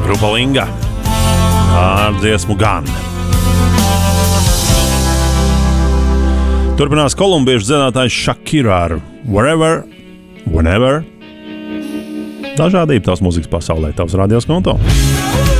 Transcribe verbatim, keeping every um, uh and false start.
Grupa Linga ar dziesmu Gan. Turpinās kolumbiešu dziedātājs Shakira ar Wherever, Whenever. Dažādība tavs mūzikas pasaulē, tavs radios konto.